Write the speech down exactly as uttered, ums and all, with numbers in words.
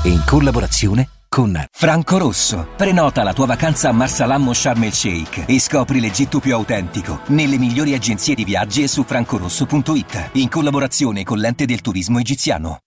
in collaborazione con Franco Rosso. Prenota la tua vacanza a Marsalam o Sharm el Sheikh e scopri l'Egitto più autentico nelle migliori agenzie di viaggi e su francorosso punto it, in collaborazione con l'Ente del Turismo Egiziano.